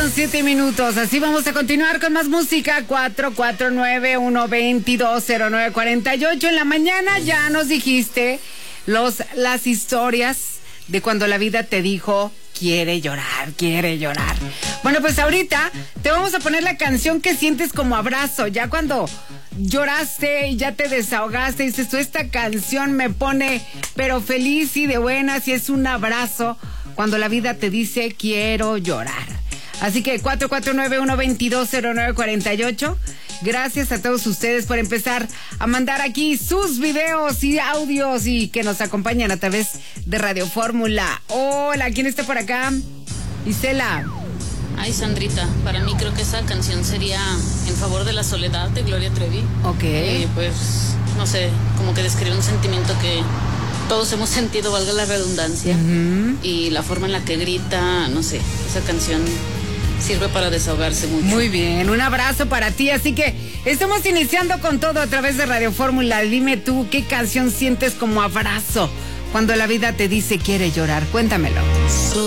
8:07. Así vamos a continuar con más música. 449-122-0948. En la mañana ya nos dijiste las historias de cuando la vida te dijo quiere llorar, quiere llorar. Bueno, pues ahorita te vamos a poner la canción que sientes como abrazo. Ya cuando lloraste y ya te desahogaste, dices tú, esta canción me pone pero feliz y de buenas, y es un abrazo cuando la vida te dice quiero llorar. Así que 449-122-0948. Gracias a todos ustedes por empezar a mandar aquí sus videos y audios y que nos acompañan a través de Radio Fórmula. Hola, ¿quién está por acá? Isela. Ay, Sandrita, para mí creo que esa canción sería En favor de la soledad, de Gloria Trevi. Ok. Pues, no sé, como que describe un sentimiento que todos hemos sentido, valga la redundancia. Y la forma en la que grita, no sé, esa canción sirve para desahogarse mucho. Muy bien, un abrazo para ti. Así que estamos iniciando con todo a través de Radio Fórmula. Dime tú, ¿qué canción sientes como abrazo cuando la vida te dice quiere llorar? Cuéntamelo.